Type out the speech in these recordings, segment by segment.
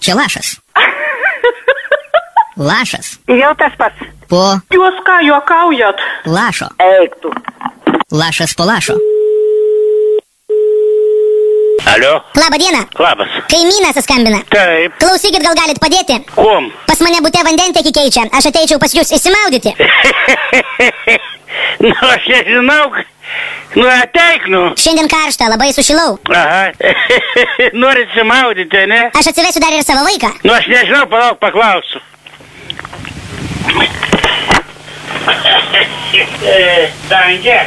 čia lašas. Lašas. Jau tas pats. Po Jūs ką, juokaujat? lašo. Eik tu. Lašas po lašo. Alio, Labą dieną. labas. Kaimynas skambina. Taip, Klausykit, gal galit padėti? kuom? Pas mane bute vandentiekį keičia. Aš ateičiau pas jūs įsimaudyti. Nu, aš nežinau. Nu, ateik, nu. Šiandien karšta, labai sušilau. Aha. Norit simaudyti, ne? Aš atsivesiu dar ir savo vaiką. Nu, aš nežinau, palauk, paklausiu. Dangė.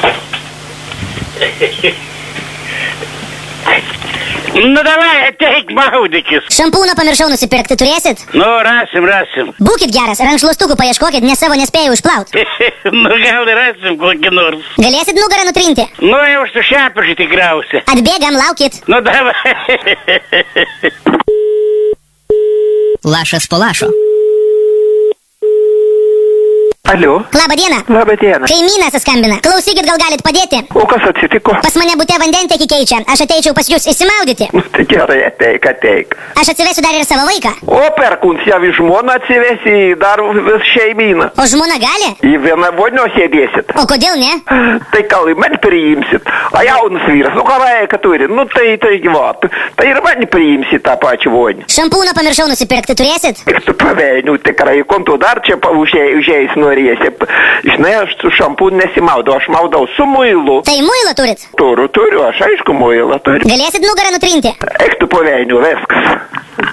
Nu, davai, ateik, maudykis. Šampūną pamiršau nusipirkti, turėsit? Nu, rasim. Būkit geras, rankšluostukų paieškokit, nes savo nespėjau išplaut. Nu, gal rasim kokį nors. Galėsit nugarą nutrinti? Nu, jau su šepeši tikriausiai. Atbėgam, laukit. Nu, davai. Lašas po lašo. Alio, Labą dieną. labą dieną. Kaimynas skambina. Klausykit, gal galit padėti? O kas atsitiko? Pas mane bute vandentiekį keičia. Aš ateičiau pas jūs įsimaudyti. Nu, tai gerai, ateik. Aš atsivesiu dar ir savo vaiką. O perkūns jau į žmoną atsivesi, dar vis šeimyną. O žmona gali? Į vieną vonio sėdėsit. O kodėl ne? Tai gal į mane priimsit. A jaunas vyras, nu karai, kad turi. Nu tai gyvat. Tai ir mane priimsit tą pačią vonį. Šampūną pamiršau nusipirkti, turėsit? Ir tu paveiniu, tikrai, kontu dar čia užėjus norėsi. Žinai, aš su šampūnu nesimaudau, aš maudau su muilu. Tai muilą turit? Turiu, aš aišku muilą turiu. Galėsit nugarą nutrinti? Eik tu paveiniu, viskas.